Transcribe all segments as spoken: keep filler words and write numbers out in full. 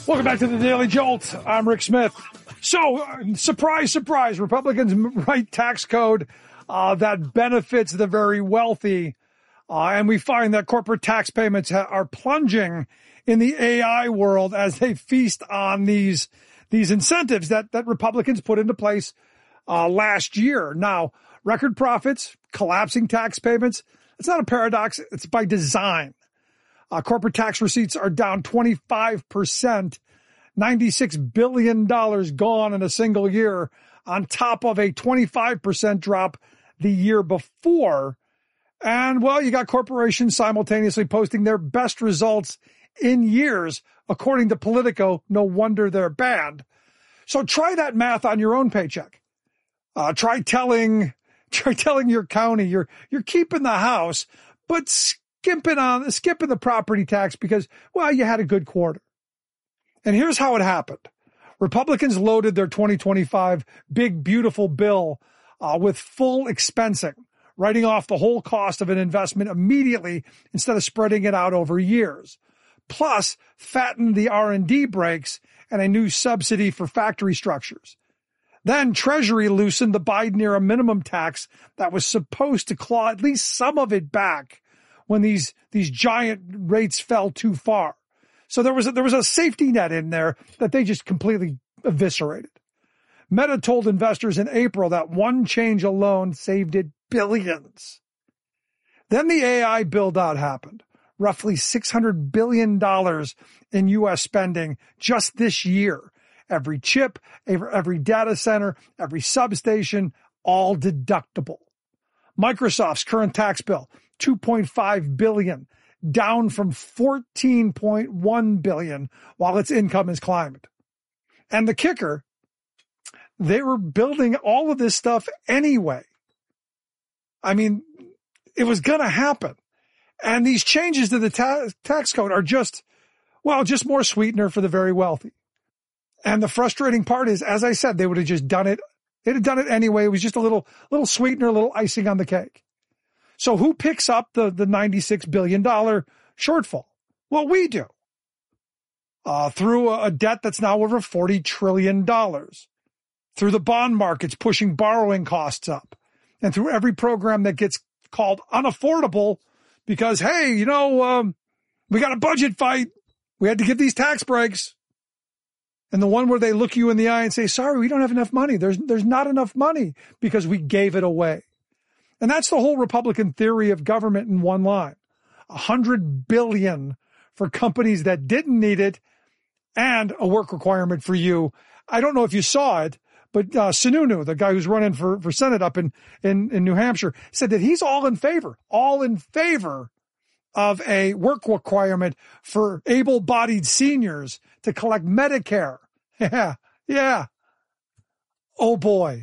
Welcome back to the Daily Jolt. I'm Rick Smith. So, uh, surprise, surprise, Republicans write tax code uh, that benefits the very wealthy. Uh, and we find that corporate tax payments ha- are plunging in the A I world as they feast on these these incentives that, that Republicans put into place uh, last year. Now, record profits, collapsing tax payments, it's not a paradox. It's by design. Uh, corporate tax receipts are down twenty-five percent, ninety-six billion dollars gone in a single year, on top of a twenty-five percent drop the year before. And, well, you got corporations simultaneously posting their best results in years, according to Politico. No wonder they're banned. So try that math on your own paycheck. Uh, try telling, try telling your county you're, you're keeping the house, but skimping on, skipping the property tax because, well, you had a good quarter. And here's how it happened. Republicans loaded their twenty twenty-five big, beautiful bill uh, with full expensing, writing off the whole cost of an investment immediately instead of spreading it out over years. Plus, fattened the R and D breaks and a new subsidy for factory structures. Then Treasury loosened the Biden-era minimum tax that was supposed to claw at least some of it back when these, these giant rates fell too far. So there was a, there was a safety net in there that they just completely eviscerated. Meta told investors in April that one change alone saved it billions. Then the A I build-out happened. Roughly six hundred billion dollars in U S spending just this year. Every chip, every data center, every substation, all deductible. Microsoft's current tax bill, two point five billion dollars, down from fourteen point one billion dollars, while its income is climbed. And the kicker, they were building all of this stuff anyway. I mean, it was going to happen. And these changes to the ta- tax code are just, well, just more sweetener for the very wealthy. And the frustrating part is, as I said, they would have just done it. They'd have done it anyway. It was just a little, little sweetener, a little icing on the cake. So who picks up the, the ninety-six billion dollars shortfall? Well, we do. Uh, through a, a debt that's now over forty trillion dollars. Through the bond markets pushing borrowing costs up. And through every program that gets called unaffordable because, hey, you know, um, we got a budget fight. We had to give these tax breaks. And the one where they look you in the eye and say, sorry, we don't have enough money. There's, there's not enough money because we gave it away. And that's the whole Republican theory of government in one line. A hundred billion for companies that didn't need it and a work requirement for you. I don't know if you saw it, but uh, Sununu, the guy who's running for, for Senate up in, in, in New Hampshire, said that he's all in favor, all in favor of a work requirement for able-bodied seniors to collect Medicare. Yeah, yeah. Oh, boy.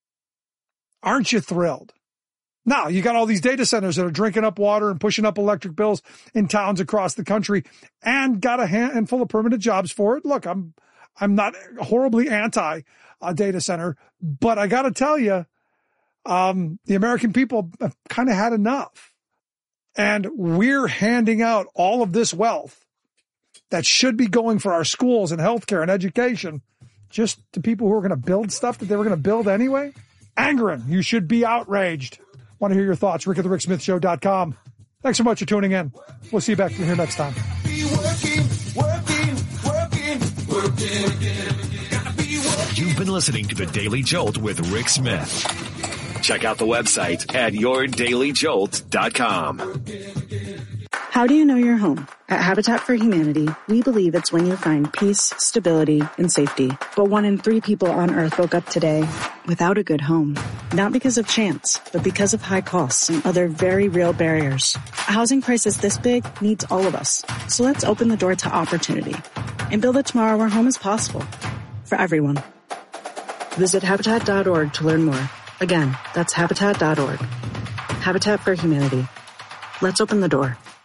Aren't you thrilled? Now, you got all these data centers that are drinking up water and pushing up electric bills in towns across the country and got a handful of permanent jobs for it. Look, I'm I'm not horribly anti a data center, but I got to tell you, um, the American people have kind of had enough. And we're handing out all of this wealth that should be going for our schools and healthcare and education just to people who are going to build stuff that they were going to build anyway. Angering, you should be outraged. Want to hear your thoughts? Rick at the Rick Smith Show dot com. Thanks so much for tuning in. We'll see you back here next time. Be working, working, working, working. You've been listening to The Daily Jolt with Rick Smith. Check out the website at your daily jolt dot com. How do you know your home? At Habitat for Humanity, we believe it's when you find peace, stability, and safety. But one in three people on Earth woke up today without a good home. Not because of chance, but because of high costs and other very real barriers. A housing crisis this big needs all of us. So let's open the door to opportunity and build a tomorrow where home is possible for everyone. Visit habitat dot org to learn more. Again, that's habitat dot org. Habitat for Humanity. Let's open the door.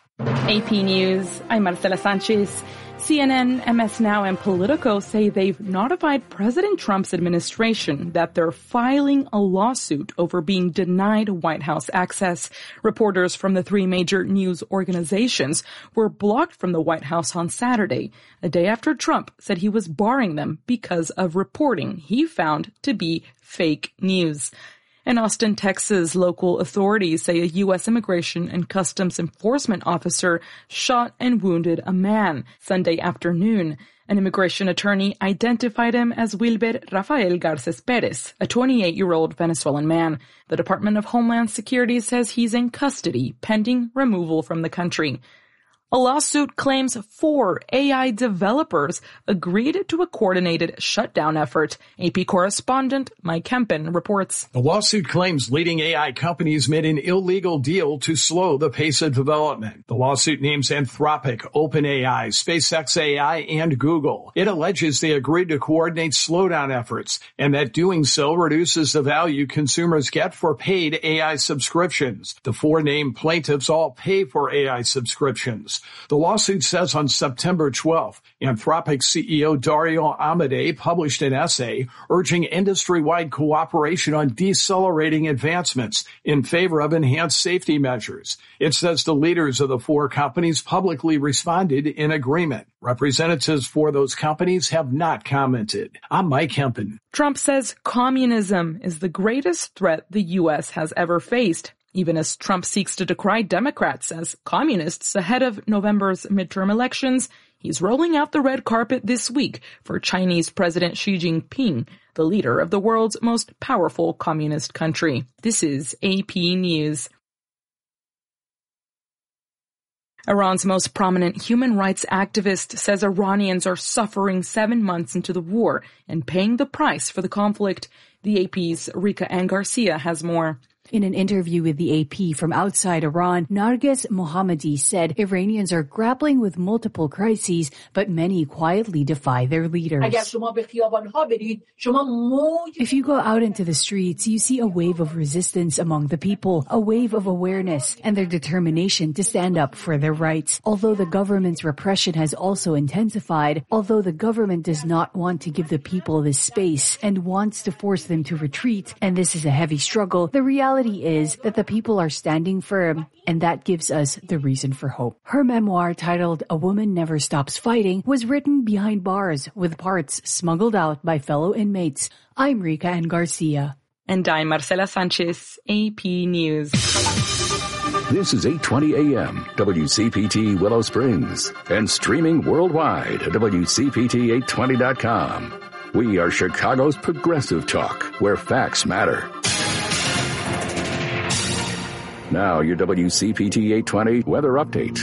A P News, I'm Marcela Sanchez. C N N, M S Now, and Politico say they've notified President Trump's administration that they're filing a lawsuit over being denied White House access. Reporters from the three major news organizations were blocked from the White House on Saturday, a day after Trump said he was barring them because of reporting he found to be fake news. In Austin, Texas, local authorities say a U S Immigration and Customs Enforcement officer shot and wounded a man Sunday afternoon. An immigration attorney identified him as Wilber Rafael Garces Perez, a twenty-eight-year-old Venezuelan man. The Department of Homeland Security says he's in custody, pending removal from the country. A lawsuit claims four A I developers agreed to a coordinated shutdown effort. A P correspondent Mike Kempen reports. The lawsuit claims leading A I companies made an illegal deal to slow the pace of development. The lawsuit names Anthropic, OpenAI, SpaceX A I, and Google. It alleges they agreed to coordinate slowdown efforts and that doing so reduces the value consumers get for paid A I subscriptions. The four named plaintiffs all pay for A I subscriptions. The lawsuit says on September twelfth, Anthropic C E O Dario Amodei published an essay urging industry-wide cooperation on decelerating advancements in favor of enhanced safety measures. It says the leaders of the four companies publicly responded in agreement. Representatives for those companies have not commented. I'm Mike Hempen. Trump says communism is the greatest threat the U S has ever faced, even as Trump seeks to decry Democrats as communists ahead of November's midterm elections. He's rolling out the red carpet this week for Chinese President Xi Jinping, the leader of the world's most powerful communist country. This is A P News. Iran's most prominent human rights activist says Iranians are suffering seven months into the war and paying the price for the conflict. The A P's Rika Ann Garcia has more. In an interview with the A P from outside Iran, Narges Mohammadi said Iranians are grappling with multiple crises, but many quietly defy their leaders. If you go out into the streets, you see a wave of resistance among the people, a wave of awareness, and their determination to stand up for their rights. Although the government's repression has also intensified, although the government does not want to give the people this space and wants to force them to retreat, and this is a heavy struggle, the reality is that the people are standing firm, and that gives us the reason for hope. Her memoir, titled A Woman Never Stops Fighting, was written behind bars with parts smuggled out by fellow inmates. I'm Rika Ann Garcia. And I'm Marcela Sanchez, A P News. This is eight twenty A M, W C P T Willow Springs, and streaming worldwide at W C P T eight twenty dot com. We are Chicago's progressive talk, where facts matter. Now, your W C P T eight twenty weather update.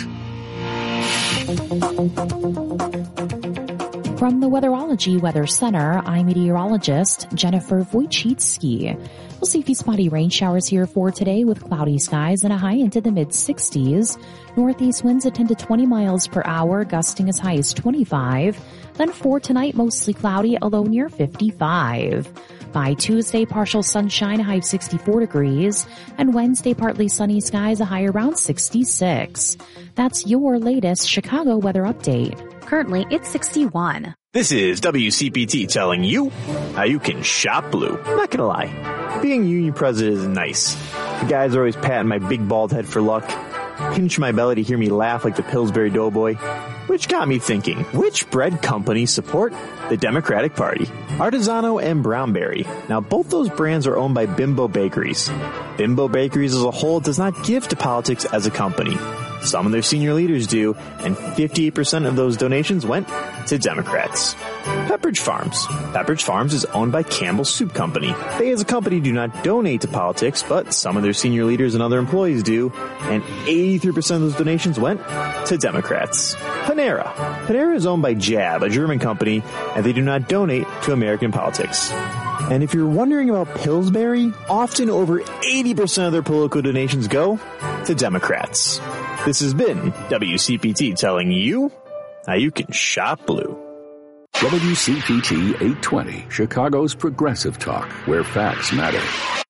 From the Weatherology Weather Center, I'm meteorologist Jennifer Wojcicki. We'll see a few spotty rain showers here for today with cloudy skies and a high into the mid sixties. Northeast winds at ten to twenty miles per hour, gusting as high as twenty-five. Then for tonight, mostly cloudy, a low near fifty-five. By Tuesday, partial sunshine, a high of sixty-four degrees. And Wednesday, partly sunny skies, a high around sixty-six. That's your latest Chicago weather update. Currently, it's sixty-one. This is W C P T telling you how you can shop blue. I'm not gonna lie, being union president is nice. The guys are always patting my big bald head for luck, pinch my belly to hear me laugh like the Pillsbury Doughboy, which got me thinking, which bread companies support the Democratic Party? Artisano and Brownberry. Now, both those brands are owned by Bimbo Bakeries. Bimbo Bakeries as a whole does not give to politics as a company. Some of their senior leaders do, and fifty-eight percent of those donations went to Democrats. Pepperidge Farms. Pepperidge Farms is owned by Campbell Soup Company. They as a company do not donate to politics, but some of their senior leaders and other employees do, and eighty-three percent of those donations went to Democrats. Panera. Panera is owned by Jab, a German company, and they do not donate to American politics. And if you're wondering about Pillsbury, often over eighty percent of their political donations go to Democrats. This has been W C P T telling you how you can shop blue. W C P T eight twenty, Chicago's progressive talk, where facts matter.